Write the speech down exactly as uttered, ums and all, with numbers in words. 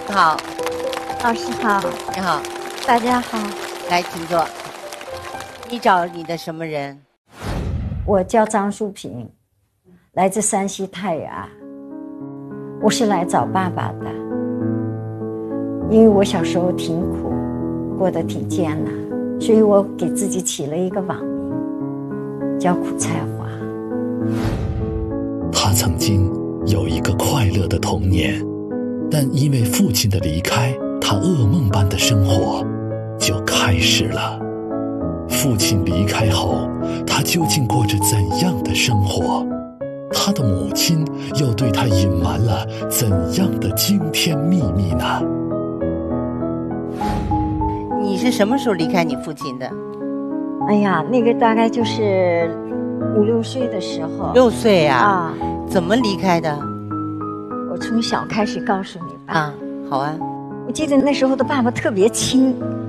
好， 老师好， 你好， 大家好， 来请坐。你找你的什么人？ 我叫张淑萍，来自山西太原。我是来找爸爸的，因为我小时候挺苦，过得挺艰难，所以我给自己起了一个网名，叫苦菜花。 他曾经有一个快乐的童年，但因为父亲的离开，他噩梦般的生活就开始了。父亲离开后，他究竟过着怎样的生活？他的母亲又对他隐瞒了怎样的惊天秘密呢？ 你是什么时候离开你父亲的？ 哎呀，那个大概就是五六岁的时候。 六岁呀、 啊？ 怎么离开的？ 我从小开始告诉你吧。 啊，好啊。 我记得那时候的爸爸特别亲，